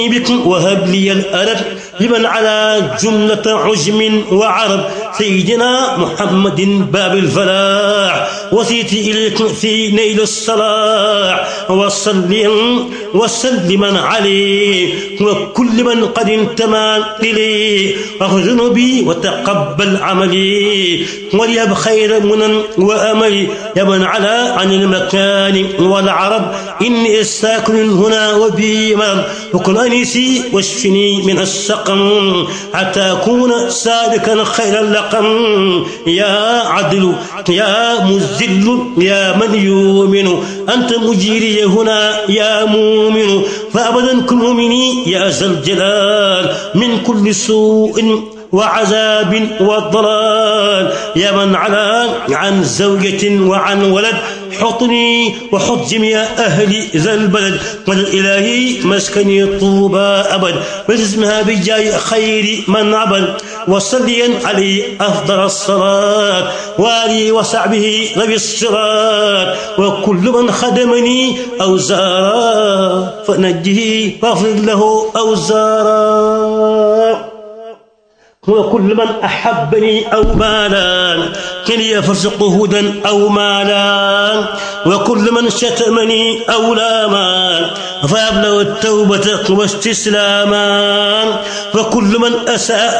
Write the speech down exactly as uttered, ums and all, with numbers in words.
بكم وهب لي الأرب بمن على جملة عجم وعرب سيدنا محمد باب الفلاح وسيتي إليكم في نيل الصلاح وصليا وسلما عليه وكل من قد انتمى إليه واغفر بي وتقبل عملي وليب خير منن وأملي يا من على عن المكان والعرب إني ساكن هنا وبي مرض وكن أنيسي واشفني من السقم حتى أكون سالكا خير اللقم يا عدل يا مذل يا من يؤمن أنت مجيري هنا يا مؤمن فأبدا كن مؤمني يا ذا الجلال من كل سوء وعذاب وضلال يا من علا عن زوجة وعن ولد حطني وحط جميع أهل ذا البلد والإلهي مسكني طوبى أبد واسمها بجاي خير من عبد وصليا عليه أفضل الصلاة وآله وصحبه ذوي الصراط وكل من خدمني أو زارا فنجه واغفر له أوزارا وكل من أحبني أو مالا كن يفرزق هدى أو مالا وكل من شتمني أو لاما فأبلغ التوبة واستسلاما وكل من أساء